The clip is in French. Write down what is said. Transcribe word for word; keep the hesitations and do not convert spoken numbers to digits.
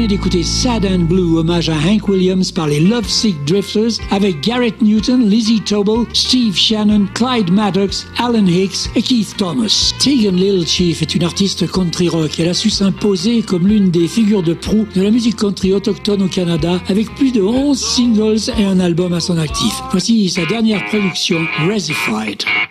venez d'écouter Sad and Blue, hommage à Hank Williams par les Lovesick Drifters, avec Garrett Newton, Lizzie Tobel, Steve Shannon, Clyde Maddox, Alan Hicks et Keith Thomas. Tegan Little Chief est une artiste country rock. Elle a su s'imposer comme l'une des figures de proue de la musique country autochtone au Canada, avec plus de onze singles et un album à son actif. Voici sa dernière production, Resified.